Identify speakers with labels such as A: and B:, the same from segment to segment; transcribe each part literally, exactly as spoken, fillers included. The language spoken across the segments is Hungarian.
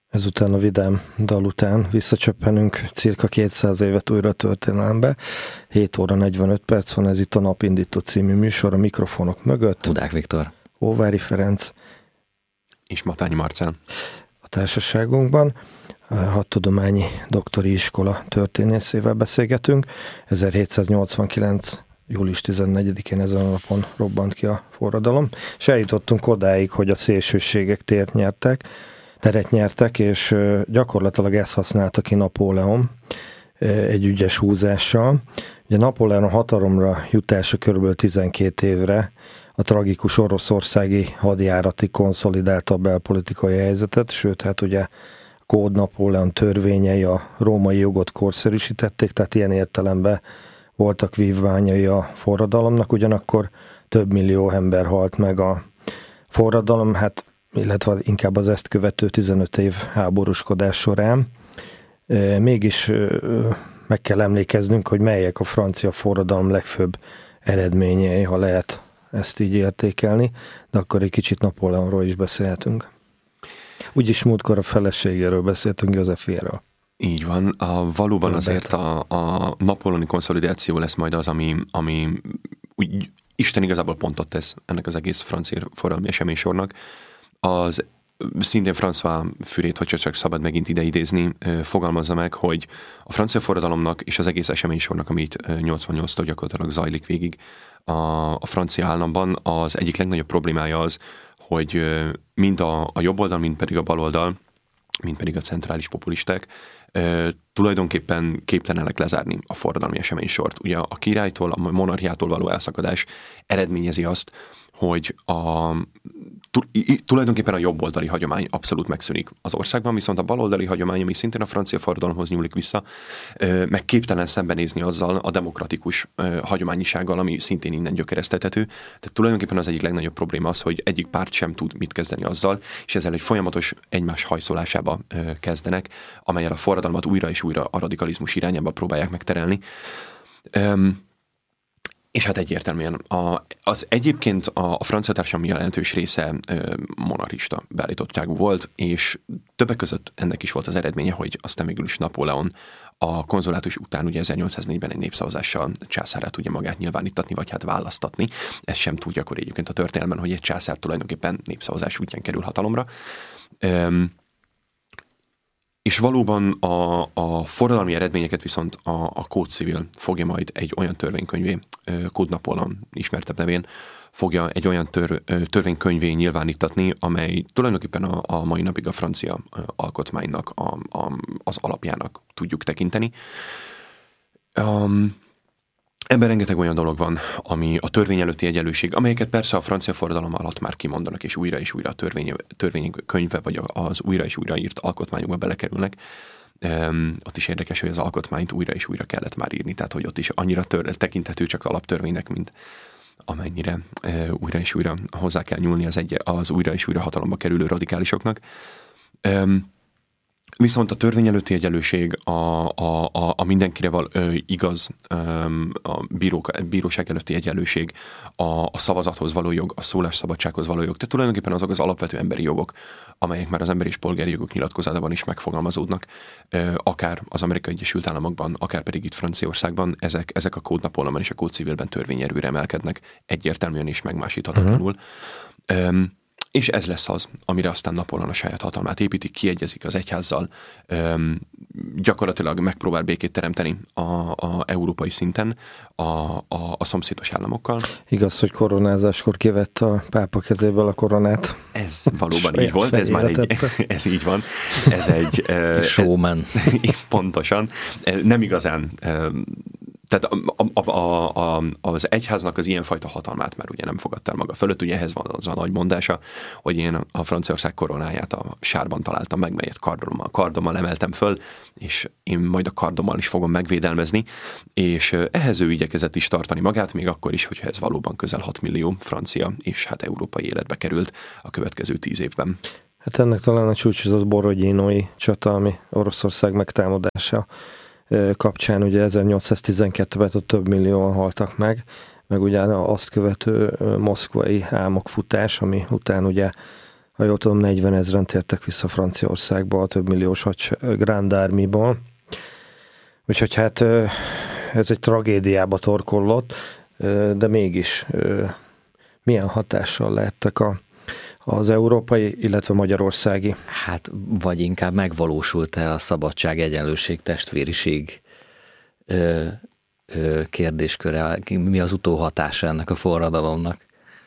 A: Ezután a vidám dal után visszacsöppenünk cirka kétszáz évet újra történelembe. hét óra negyvenöt perc van, ez itt a Napindító című műsor, a mikrofonok mögött.
B: Hudák Viktor.
A: Óvári Ferenc.
C: És Matányi Marcell.
A: A társaságunkban a Hadtudományi Doktori Iskola történészével beszélgetünk. ezerhétszáznyolcvankilenc. július tizennegyedikén ezen a napon robbant ki a forradalom, és eljutottunk odáig, hogy a szélsőségek tért nyertek, teret nyertek, és gyakorlatilag ezt használta ki Napóleon egy ügyes húzással. Ugye Napóleon hatalomra jutása körülbelül tizenkét évre a tragikus oroszországi hadjárati konszolidálta a belpolitikai helyzetet, sőt, hát ugye Kód Napóleon törvényei a római jogot korszerűsítették, tehát ilyen értelemben voltak vívványai a forradalomnak, ugyanakkor több millió ember halt meg a forradalom, hát illetve inkább az ezt követő tizenöt év háborúskodás során. Mégis meg kell emlékeznünk, hogy melyek a francia forradalom legfőbb eredményei, ha lehet ezt így értékelni, de akkor egy kicsit Napóleonról is beszélhetünk. Úgyis múltkor a feleségéről beszéltünk, Józseféről.
C: Így van. A, valóban Többet. Azért a, a napóleoni konszolidáció lesz majd az, ami, ami úgy Isten igazából pontot tesz ennek az egész francia forradalmi eseménysornak. Az szintén François Fürét, hogyha csak szabad megint ide idézni, fogalmazza meg, hogy a francia forradalomnak és az egész eseménysornak, amit nyolcvannyolctól gyakorlatilag zajlik végig a, a francia államban, az egyik legnagyobb problémája az, hogy mind a, a jobb oldal, mind pedig a bal oldal, mind pedig a centrális populisták tulajdonképpen képtelenek lezárni a forradalmi eseménysort. Ugye a királytól, a monarchiától való elszakadás eredményezi azt, hogy a, tulajdonképpen a jobboldali hagyomány abszolút megszűnik az országban, viszont a baloldali hagyomány, ami szintén a francia forradalomhoz nyúlik vissza, meg képtelen szembenézni azzal a demokratikus hagyományisággal, ami szintén innen gyökeresztethető. Tehát tulajdonképpen az egyik legnagyobb probléma az, hogy egyik párt sem tud mit kezdeni azzal, és ezzel egy folyamatos egymás hajszolásába kezdenek, amellyel a forradalmat újra és újra a radikalizmus irányába próbálják megterelni. És hát egyértelműen a, az egyébként a, a francia társadalom jelentős része ö, monarchista beállítottságú volt, és többek között ennek is volt az eredménye, hogy aztán végül is Napóleon a konzulátus után ugye ezernyolcszáznégyben egy népszavazással császárát tudja magát nyilvánítatni, vagy hát választatni. Ez sem tudja akkor egyébként a történelemben, hogy egy császár tulajdonképpen népszavazás útján kerül hatalomra. Üm, És valóban a, a forradalmi eredményeket viszont a, a Code Civil fogja majd egy olyan törvénykönyvé, Code Napóleon ismertebb nevén, fogja egy olyan tör, törvénykönyvé nyilvánítatni, amely tulajdonképpen a, a mai napig a francia alkotmánynak a, a, az alapjának tudjuk tekinteni. Um, Ebben rengeteg olyan dolog van, ami a törvény előtti egyenlőség, amelyeket persze a francia forradalom alatt már kimondanak, és újra és újra a törvény, törvénykönyvbe, vagy az újra és újra írt alkotmányokba belekerülnek. Um, ott is érdekes, hogy az alkotmányt újra és újra kellett már írni, tehát hogy ott is annyira tör, tekinthető csak alaptörvénynek, mint amennyire uh, újra és újra hozzá kell nyúlni az, egy, az újra és újra hatalomba kerülő radikálisoknak. Um, Viszont a törvény előtti egyenlőség, a, a, a, a mindenkire val, ö, igaz, ö, a bírók, bíróság előtti egyenlőség, a, a szavazathoz való jog, a szólásszabadsághoz való jog. Tehát tulajdonképpen azok az alapvető emberi jogok, amelyek már az emberi és polgári jogok nyilatkozatában is megfogalmazódnak, ö, akár az Amerikai Egyesült Államokban, akár pedig itt Franciaországban, ezek, ezek a Code Napóleonban és a Code Civilben törvényerőre emelkednek egyértelműen és megmásíthatatlanul. Uh-huh. És ez lesz az, amire aztán Napóleon a saját hatalmát építi, kiegyezik az egyházzal, öm, gyakorlatilag megpróbál békét teremteni a, a európai szinten a, a, a szomszédos államokkal.
A: Igaz, hogy koronázáskor kivette a pápa kezéből a koronát.
C: Ez valóban így volt, ez már egy, ez így van. Ez egy...
B: Showman.
C: Pontosan. Nem igazán... Tehát a, a, a, a, az egyháznak az ilyenfajta hatalmát már ugye nem fogadta el maga fölött, ugye ehhez van az a nagy mondása, hogy én a Franciaország koronáját a sárban találtam meg, melyet kardommal, kardommal emeltem föl, és én majd a kardommal is fogom megvédelmezni, és ehhez ő igyekezett is tartani magát, még akkor is, hogyha ez valóban közel hat millió francia és hát európai életbe került a következő tíz évben. Hát
A: ennek talán a csúcs az Borodinói csata, ami Oroszország megtámadása kapcsán ugye ezernyolcszáztizenkettőben ott több millióan haltak meg, meg ugye azt követő moszkvai álmokfutás, ami után ugye ha jól tudom, negyven ezren tértek vissza Franciaországba a több milliós Grand Army-ból. Úgyhogy hát ez egy tragédiába torkollott, de mégis milyen hatással lehettek a, az európai, illetve magyarországi?
B: Hát vagy inkább megvalósult-e a szabadság, egyenlőség, testvériség ö, ö, kérdésköre? Mi az utóhatása ennek a forradalomnak?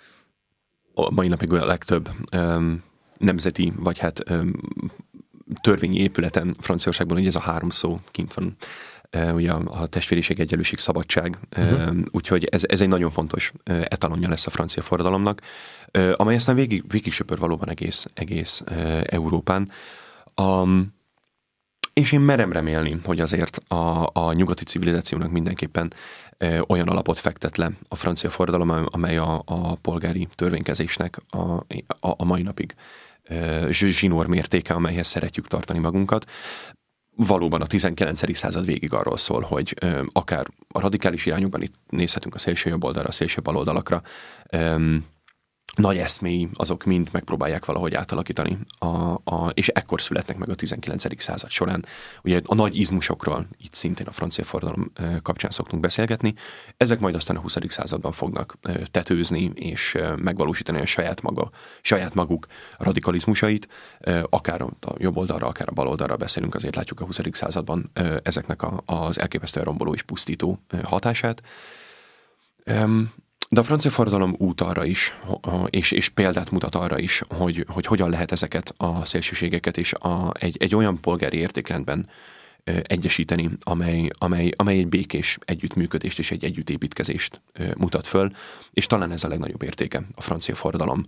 C: A mai napig a legtöbb öm, nemzeti, vagy hát öm, törvényi épületen Franciaországban, ugye ez a három szó kint van, ugye a testvériség, egyenlőség, szabadság, uh-huh. úgyhogy ez, ez egy nagyon fontos etalonja lesz a francia forradalomnak, amely aztán végig, végig söpör valóban egész, egész Európán. Um, és én merem remélni, hogy azért a, a nyugati civilizációnak mindenképpen olyan alapot fektet le a francia forradalom, amely a, a polgári törvénykezésnek a, a, a mai napig zsinór mértéke, amelyhez szeretjük tartani magunkat. Valóban a tizenkilencedik század végig arról szól, hogy ö, akár a radikális irányokban itt nézhetünk a szélső jobb oldalra, a szélső bal oldalakra, ö, nagy eszméi, azok mind megpróbálják valahogy átalakítani, a, a, és ekkor születnek meg a tizenkilencedik század során. Ugye a nagy izmusokról itt szintén a francia forradalom kapcsán szoktunk beszélgetni, ezek majd aztán a huszadik században fognak tetőzni, és megvalósítani a saját, maga, saját maguk radikalizmusait, akár a jobb oldalra, akár a bal oldalra beszélünk, azért látjuk a huszadik században ezeknek a, az elképesztően romboló és pusztító hatását. De a francia forradalom út arra is, és, és példát mutat arra is, hogy, hogy hogyan lehet ezeket a szélsőségeket és a, egy, egy olyan polgári értékrendben egyesíteni, amely, amely, amely egy békés együttműködést és egy együttépítkezést mutat föl, és talán ez a legnagyobb értéke a francia forradalom.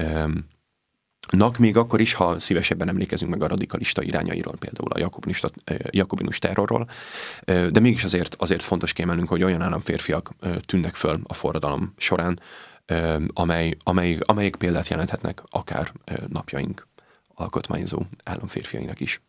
C: Nak még akkor is, ha szívesebben emlékezünk meg a radikalista irányairól, például a jakobinista, jakobinus terrorról, de mégis azért, azért fontos kiemelnünk, hogy olyan államférfiak tűnnek föl a forradalom során, amely, amely, amelyek példát jelenthetnek akár napjaink alkotmányozó államférfiainak is.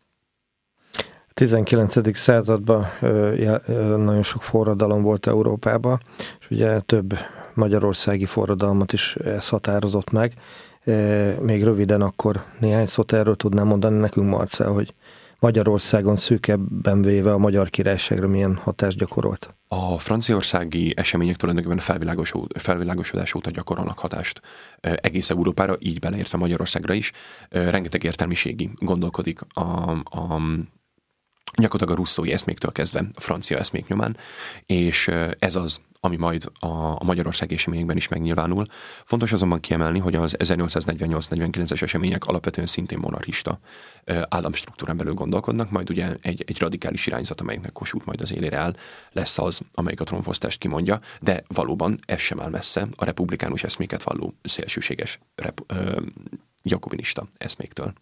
A: A tizenkilencedik században nagyon sok forradalom volt Európában, és ugye több magyarországi forradalmat is ez határozott meg. Még röviden akkor néhány szót erről tudnám mondani nekünk, Marcell, hogy Magyarországon szűkebben véve a Magyar Királyságra milyen hatást gyakorolt?
C: A franciaországi események tulajdonképpen a felvilágosodás óta gyakorolnak hatást egész Európára, így beleértve Magyarországra is. Rengeteg értelmiségi gondolkodik a, a gyakorlatilag a russzói eszméktől kezdve a francia eszmék nyomán, és ez az, ami majd a, a magyarországi eseményekben is megnyilvánul. Fontos azonban kiemelni, hogy az ezernyolcszáznegyvennyolc negyvenkilences események alapvetően szintén monarchista államstruktúrán belül gondolkodnak, majd ugye egy, egy radikális irányzat, amelyiknek Kossuth majd az élére áll, lesz az, amelyik a trónfosztást kimondja, de valóban ez sem áll messze a republikánus eszméket valló szélsőséges rep, ö, jakobinista eszméktől.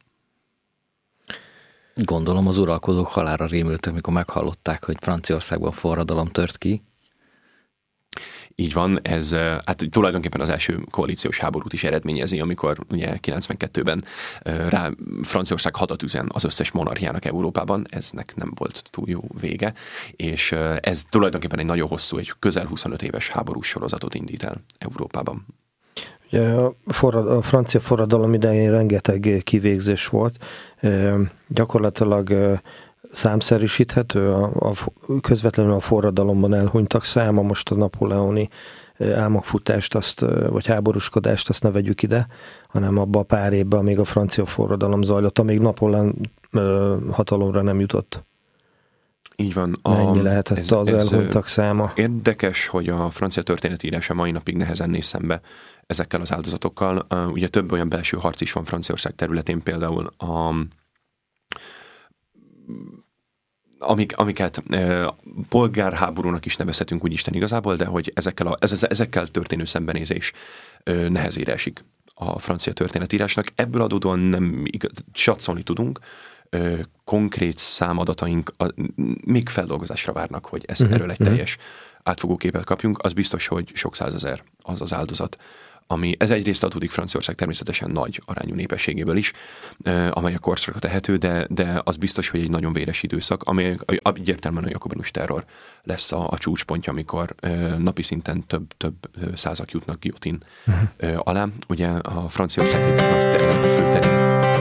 B: Gondolom az uralkodók halálra rémültek, mikor meghallották, hogy Franciaországban forradalom tört ki.
C: Így van, ez hát tulajdonképpen az első koalíciós háborút is eredményezi, amikor ugye kilencvenkettőben rá Franciaország hadat üzen az összes monarchiának Európában, eznek nem volt túl jó vége, és ez tulajdonképpen egy nagyon hosszú, egy közel huszonöt éves háborús sorozatot indít el Európában.
A: Ugye a, forrad, a francia forradalom idején rengeteg kivégzés volt, e, gyakorlatilag e, számszerűsíthető a, a, közvetlenül a forradalomban elhunytak száma, most a napóleoni álmokfutást, azt, vagy háborúskodást, azt ne vegyük ide, hanem abba a pár évben, amíg a francia forradalom zajlott, amíg Napóleon e, hatalomra nem jutott.
C: Így van.
A: Mennyi a, lehetett ez, az ez elhunytak száma?
C: Érdekes, hogy a francia történetírása mai napig nehezen néz szembe ezekkel az áldozatokkal. Ugye több olyan belső harc is van Franciaország területén, például a, amik, amiket e, polgárháborúnak is nevezhetünk úgy Isten igazából, de hogy ezekkel, a, ez, ezekkel történő szembenézés e, nehezére esik a francia történetírásnak. Ebből adódóan nem igaz, satszolni tudunk, Ö, konkrét számadataink a, még feldolgozásra várnak, hogy ezt, uh-huh, erről egy teljes átfogó képet kapjunk. Az biztos, hogy sok százezer az az áldozat, ami ez egyrészt adódik Franciaország természetesen nagy arányú népességéből is, amely a korszakra tehető, de, de az biztos, hogy egy nagyon véres időszak, amely egyértelműen a jakobinus terror lesz a, a csúcspontja, amikor napi szinten több, több százak jutnak giotin uh-huh. alá. Ugye a Franciaország egy nagy főterén,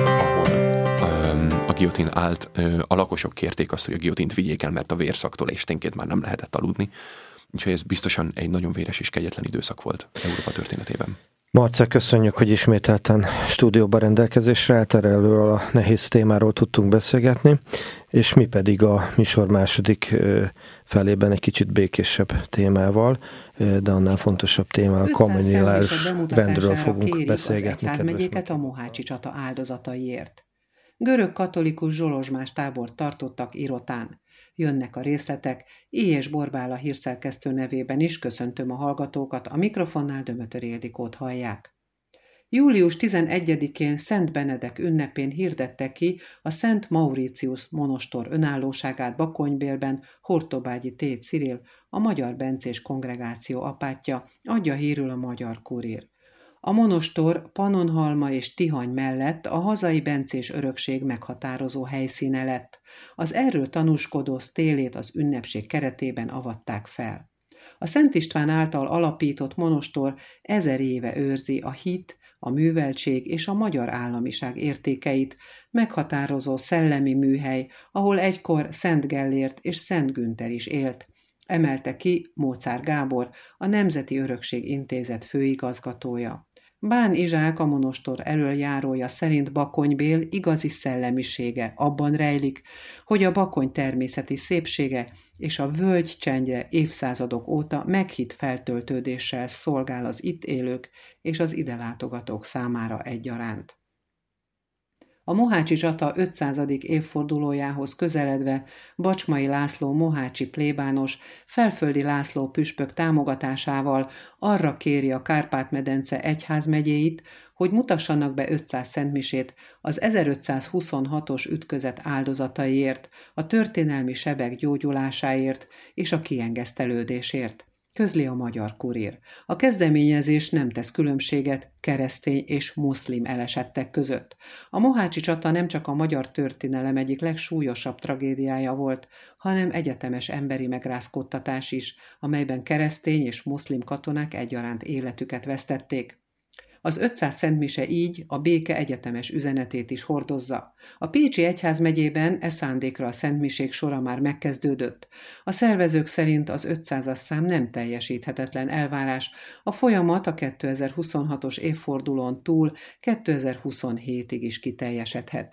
C: ahol a giotin állt, a lakosok kérték azt, hogy a giotint vigyék el, mert a vérszaktól esténként már nem lehetett aludni. Úgyhogy ez biztosan egy nagyon véres és kegyetlen időszak volt Európa történetében.
A: Marcell, köszönjük, hogy ismételten stúdióban rendelkezésre állt, erről a nehéz témáról tudtunk beszélgetni, és mi pedig a műsor második felében egy kicsit békésebb témával, de annál fontosabb témával, a kommunális rendről fogunk beszélgetni.
D: Az egyházmegyéket a mohácsi csata áldozataiért. Görög katolikus zsolozsmás tábort tartottak Irotán. Jönnek a részletek, Éjes Borbála hírszerkesztő nevében is köszöntöm a hallgatókat, a mikrofonnál Dömötör Ildikót hallják. július tizenegyedikén Szent Benedek ünnepén hirdette ki a Szent Mauritius monostor önállóságát Bakonybélben Hortobágyi T. Cirill, a Magyar Bencés Kongregáció apátja, adja hírül a Magyar Kurír. A monostor Pannonhalma és Tihany mellett a hazai bencés örökség meghatározó helyszíne lett. Az erről tanúskodó sztélét az ünnepség keretében avatták fel. A Szent István által alapított monostor ezer éve őrzi a hit, a műveltség és a magyar államiság értékeit, meghatározó szellemi műhely, ahol egykor Szent Gellért és Szent Günther is élt, emelte ki Móczár Gábor, a Nemzeti Örökség Intézet főigazgatója. Bán Izsák, a monostor elöljárója szerint Bakonybél igazi szellemisége abban rejlik, hogy a Bakony természeti szépsége és a völgy csendje évszázadok óta meghitt feltöltődéssel szolgál az itt élők és az ide látogatók számára egyaránt. A mohácsi csata ötszázadik évfordulójához közeledve Bacsmai László mohácsi plébános Felföldi László püspök támogatásával arra kéri a Kárpát-medence egyházmegyéit, hogy mutassanak be ötszáz szentmisét az ezerötszázhuszonhatos ütközet áldozataiért, a történelmi sebek gyógyulásáért és a kiengesztelődésért. Közli a Magyar Kurír. A kezdeményezés nem tesz különbséget keresztény és muszlim elesettek között. A mohácsi csata nem csak a magyar történelem egyik legsúlyosabb tragédiája volt, hanem egyetemes emberi megrázkódtatás is, amelyben keresztény és muszlim katonák egyaránt életüket vesztették. Az ötszáz szentmise így a béke egyetemes üzenetét is hordozza. A Pécsi egyházmegyében e szándékra a szentmisék sora már megkezdődött. A szervezők szerint az ötszázas szám nem teljesíthetetlen elvárás, a folyamat a kétezer-huszonhatos évfordulón túl kétezer-huszonhétig is kiteljesedhet.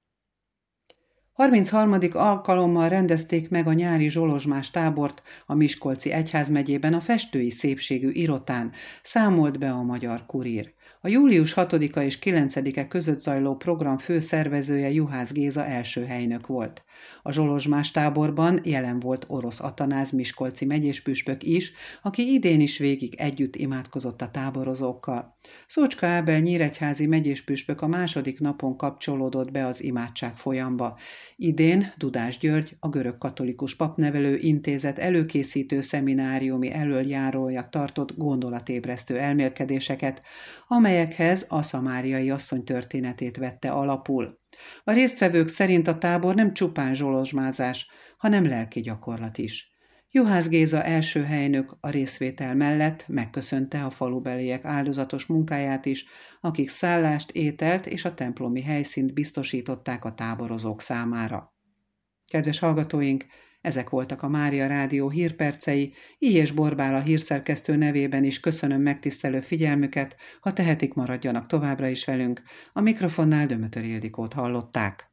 D: harmincharmadik alkalommal rendezték meg a nyári zsolozsmás tábort a Miskolci egyházmegyében a festői szépségű Irotán, számolt be a Magyar Kurír. A július hatodika és kilencedike között zajló program főszervezője Juhász Géza első helynök volt. A zsolozsmás táborban jelen volt Orosz Atanáz miskolci megyéspüspök is, aki idén is végig együtt imádkozott a táborozókkal. Szócska Ábel nyíregyházi megyéspüspök a második napon kapcsolódott be az imádság folyamba. Idén Dudás György, a Görög Katolikus Papnevelő Intézet előkészítő szemináriumi elöljárója tartott gondolatébresztő elmélkedéseket, amelyekhez a szamáriai asszony történetét vette alapul. A résztvevők szerint a tábor nem csupán zsolozsmázás, hanem lelki gyakorlat is. Juhász Géza első helynök a részvétel mellett megköszönte a falubeliek áldozatos munkáját is, akik szállást, ételt és a templomi helyszínt biztosították a táborozók számára. Kedves hallgatóink, ezek voltak a Mária Rádió hírpercei, Éjes Borbála hírszerkesztő nevében is köszönöm megtisztelő figyelmüket, ha tehetik, maradjanak továbbra is velünk. A mikrofonnál Dömötör Ildikót hallották.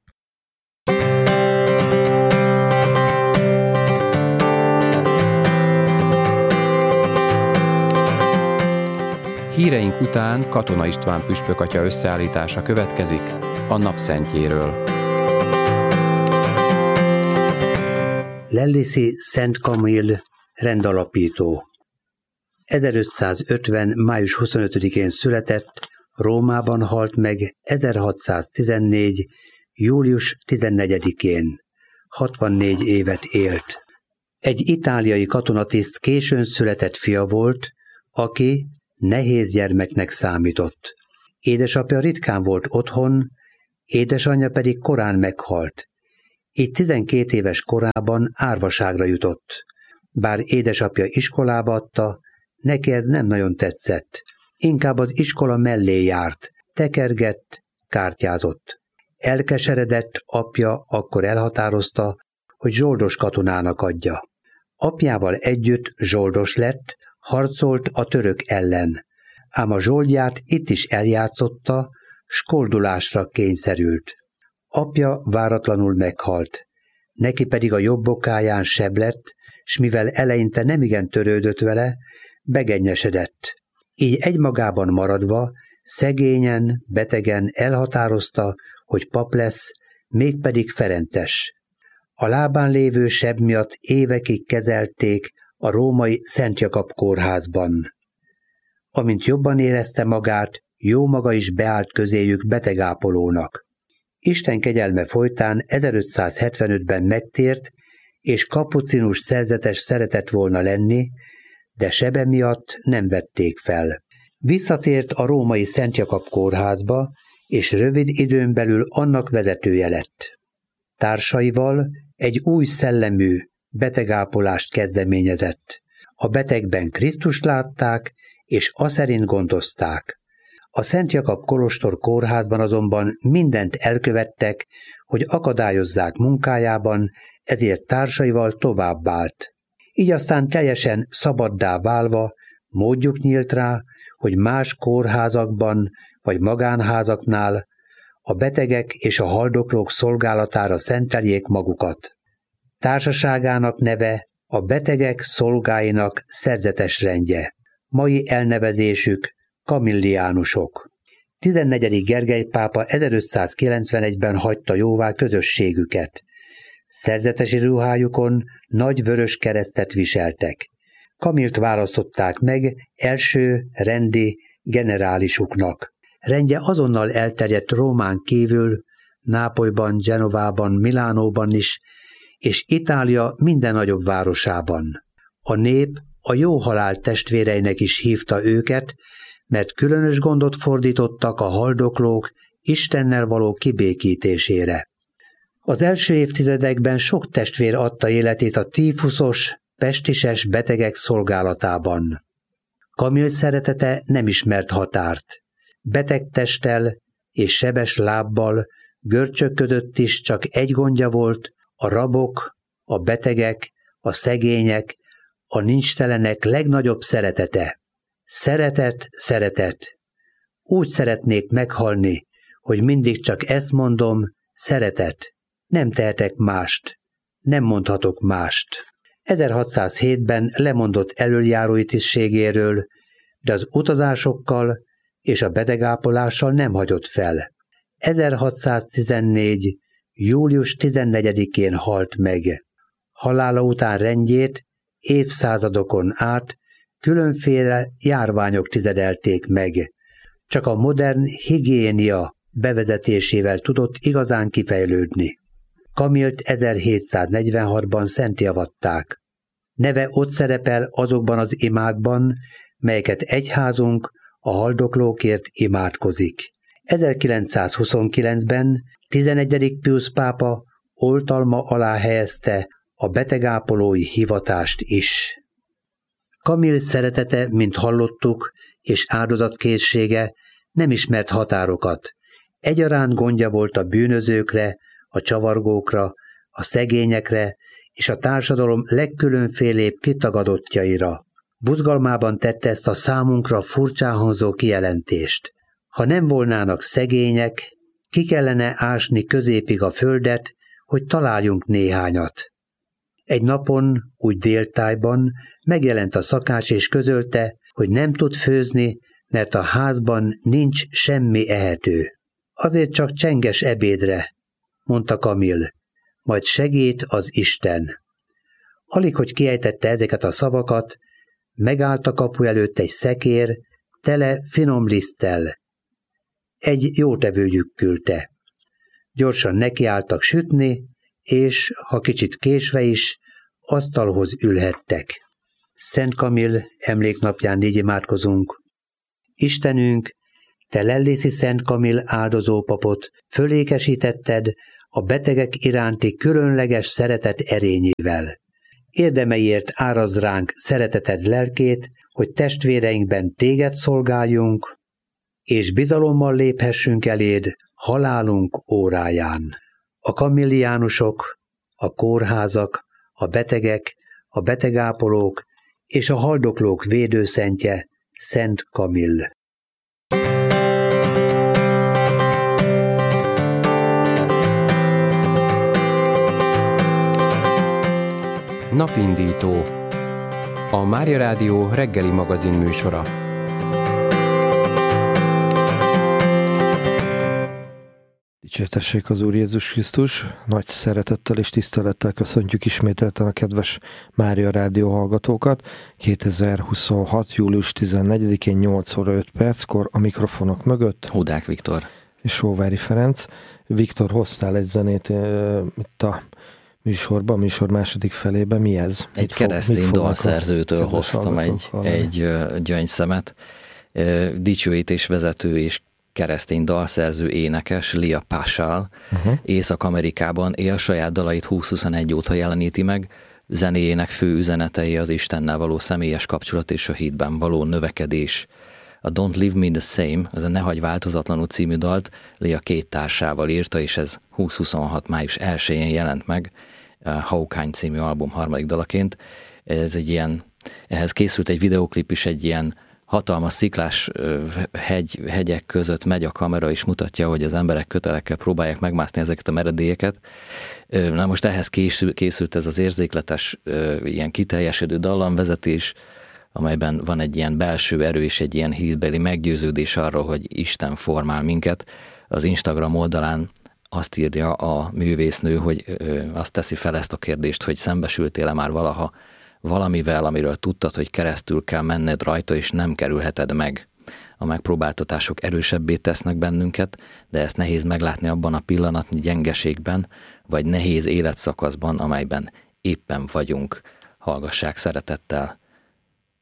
E: Híreink után Katona István püspök atya összeállítása következik a napszentjéről.
F: Lelliszi Szent Kamil rendalapító. ezerötszázötven. május huszonötödikén született, Rómában halt meg ezerhatszáztizennégy. július tizennegyedikén. hatvannégy évet élt. Egy itáliai katonatiszt későn született fia volt, aki nehéz gyermeknek számított. Édesapja ritkán volt otthon, édesanyja pedig korán meghalt. Így tizenkét éves korában árvaságra jutott. Bár édesapja iskolába adta, neki ez nem nagyon tetszett. Inkább az iskola mellé járt, tekergett, kártyázott. Elkeseredett apja akkor elhatározta, hogy zsoldos katonának adja. Apjával együtt zsoldos lett, harcolt a török ellen, ám a zsoldját itt is eljátszotta, s koldulásra kényszerült. Apja váratlanul meghalt, neki pedig a jobb bokáján seb lett, s mivel eleinte nemigen törődött vele, begennyesedett. Így egymagában maradva, szegényen, betegen elhatározta, hogy pap lesz, mégpedig ferences. A lábán lévő seb miatt évekig kezelték a római Szent Jakab kórházban. Amint jobban érezte magát, jó maga is beállt közéjük betegápolónak. Isten kegyelme folytán ezerötszázhetvenötben megtért, és kapucinus szerzetes szeretett volna lenni, de sebe miatt nem vették fel. Visszatért a római Szent Jakab kórházba, és rövid időn belül annak vezetője lett. Társaival egy új szellemű betegápolást kezdeményezett. A betegben Krisztust látták, és aszerint gondozták. A Szent Jakab kolostor kórházban azonban mindent elkövettek, hogy akadályozzák munkájában, ezért társaival továbbált. Így aztán teljesen szabaddá válva módjuk nyílt rá, hogy más kórházakban vagy magánházaknál a betegek és a haldoklók szolgálatára szenteljék magukat. Társaságának neve a Betegek Szolgáinak Szerzetes Rendje. Mai elnevezésük kamilliánusok. tizennegyedik Gergely pápa ezerötszázkilencvenegyben hagyta jóvá közösségüket. Szerzetesi ruhájukon nagy vörös keresztet viseltek. Kamilt választották meg első rendi generálisuknak. Rendje azonnal elterjedt Rómán kívül, Nápolyban, Genovában, Milánóban is, és Itália minden nagyobb városában. A nép a jó halál testvéreinek is hívta őket, mert különös gondot fordítottak a haldoklók Istennel való kibékítésére. Az első évtizedekben sok testvér adta életét a tífuszos, pestises betegek szolgálatában. Kamil szeretete nem ismert határt. Beteg testtel és sebes lábbal, görcsök között is csak egy gondja volt, a rabok, a betegek, a szegények, a nincstelenek legnagyobb szeretete. Szeretet, szeretet. Úgy szeretnék meghalni, hogy mindig csak ezt mondom, szeretet. Nem tehetek mást, nem mondhatok mást. ezerhatszázhétben lemondott elöljárói tisztségéről, de az utazásokkal és a betegápolással nem hagyott fel. ezerhatszáztizennégy. július tizennegyedikén halt meg. Halála után rendjét évszázadokon át különféle járványok tizedelték meg. Csak a modern higiénia bevezetésével tudott igazán kifejlődni. Kamilt ezerhétszáznegyvenhatban szentteavatták. Neve ott szerepel azokban az imákban, melyeket egyházunk a haldoklókért imádkozik. ezerkilencszázhuszonkilencben tizenegyedik Piusz pápa oltalma alá helyezte a betegápolói hivatást is. Kamil szeretete, mint hallottuk, és áldozatkészsége nem ismert határokat. Egyaránt gondja volt a bűnözőkre, a csavargókra, a szegényekre és a társadalom legkülönfélébb kitagadottjaira. Buzgalmában tette ezt a számunkra furcsán hangzó kijelentést. Ha nem volnának szegények, ki kellene ásni középig a földet, hogy találjunk néhányat. Egy napon, úgy déltájban megjelent a szakács és közölte, hogy nem tud főzni, mert a házban nincs semmi ehető. Azért csak csenges ebédre, mondta Kamil, majd segít az Isten. Alig, hogy kiejtette ezeket a szavakat, megállt a kapu előtt egy szekér, tele finom liszttel. Egy jótevőjük küldte. Gyorsan nekiálltak sütni, és, ha kicsit késve is, asztalhoz ülhettek. Szent Kamil emléknapján így imádkozunk. Istenünk, te lellészi Szent Kamil áldozópapot fölékesítetted a betegek iránti különleges szeretet erényével. Érdemeiért árazd ránk szereteted lelkét, hogy testvéreinkben téged szolgáljunk, és bizalommal léphessünk eléd halálunk óráján. A kamilliánusok, a kórházak, a betegek, a betegápolók és a haldoklók védőszentje, Szent Kamill.
E: Napindító. A Mária Rádió reggeli magazin műsora.
A: Dicsértessék az Úr Jézus Krisztus! Nagy szeretettel és tisztelettel köszöntjük ismételten a kedves Mária Rádió hallgatókat. kétezer-huszonhat. július tizennegyedikén nyolc óra öt perckor a mikrofonok mögött
B: Hudák Viktor
A: és Sóvári Ferenc. Viktor, hoztál egy zenét e, itt a műsorban, a műsor második felében. Mi ez?
B: Egy keresztény dalszerzőtől hoztam egy, egy gyöngyszemet. Dicsőítésvezető és keresztény dalszerző énekes Lia Pással uh-huh. Észak-Amerikában él, saját dalait húsz-huszonegy óta jeleníti meg, zenéjének fő üzenetei az Istennel való személyes kapcsolat és a hitben való növekedés. A Don't Leave Me the Same, ez a Ne hagyj változatlanul című dalt Lia két társával írta, és ez húsz-huszonhat. május elsején jelent meg Hawkeye című album harmadik dalaként. Ez egy ilyen, ehhez készült egy videóklip is, egy ilyen hatalmas sziklás hegy, hegyek között megy a kamera, és mutatja, hogy az emberek kötelekkel próbálják megmászni ezeket a meredélyeket. Na most ehhez készült ez az érzékletes, ilyen kiteljesedő dallamvezetés, amelyben van egy ilyen belső erő és egy ilyen hitbeli meggyőződés arról, hogy Isten formál minket. Az Instagram oldalán azt írja a művésznő, hogy azt teszi fel ezt a kérdést, hogy szembesültél-e már valaha valamivel, amiről tudtad, hogy keresztül kell menned rajta, és nem kerülheted meg. A megpróbáltatások erősebbé tesznek bennünket, de ezt nehéz meglátni abban a pillanatnyi gyengeségben, vagy nehéz életszakaszban, amelyben éppen vagyunk. Hallgassák szeretettel